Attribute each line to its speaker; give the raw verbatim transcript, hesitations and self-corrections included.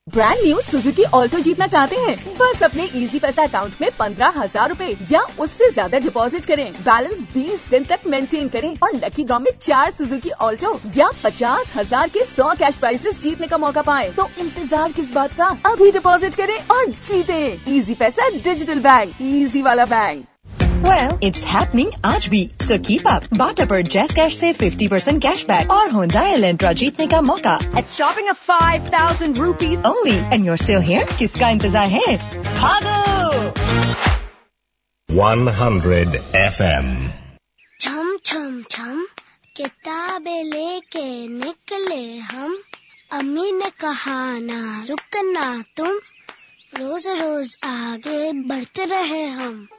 Speaker 1: Brand new Suzuki Alto जीतना चाहते हैं? बस अपने इजी पैसा अकाउंट में पंद्रह हजार रूपए या उससे ज्यादा डिपॉजिट करें, बैलेंस बीस दिन तक मेंटेन करें और लकी ड्रॉ में चार सुजुकी ऑल्टो या पचास हजार के सौ कैश प्राइजेस जीतने का मौका पाएं। तो इंतजार किस बात का, अभी डिपॉजिट करें और जीते। इजी पैसा डिजिटल बैंक, इजी वाला बैंक।
Speaker 2: Well, it's happening आज भी, so keep up. बाटा पर जैस कैश से fifty percent cashback और Hyundai Elantra जीतने का मौका
Speaker 3: at shopping of five thousand rupees
Speaker 2: only. And you're still here? किसका इंतजार है? भागो!
Speaker 4: one hundred F M.
Speaker 5: छम छम छम किताबें लेके निकले हम, अम्मी ने कहा ना रुकना तुम, रोज रोज आगे बढ़ते रहे हम।